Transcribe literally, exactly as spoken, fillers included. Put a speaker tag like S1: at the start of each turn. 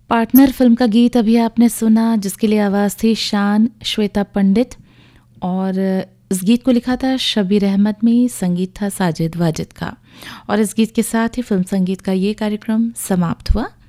S1: Partner film का गीत अभी आपने सुना, जिसके लिए आवाज़ थी शान श्वेता पंडित, और इस गीत को लिखा था शबीर अहमद में, संगीत था साजिद वाजिद का। और इस गीत के साथ ही फिल्म संगीत का ये कार्यक्रम समाप्त हुआ।